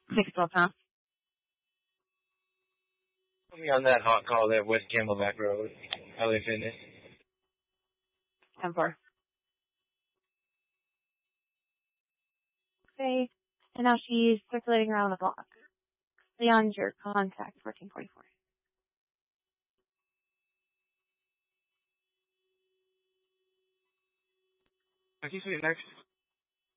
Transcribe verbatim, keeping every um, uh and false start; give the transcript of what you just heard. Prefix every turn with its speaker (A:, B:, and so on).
A: six twelve pounds.
B: Put me on that hot call there, West Camelback Road, L A Fitness.
A: ten four. Okay, and now she's circulating around the block. Beyond your contact, fourteen forty-four.
B: Okay, sweet, next.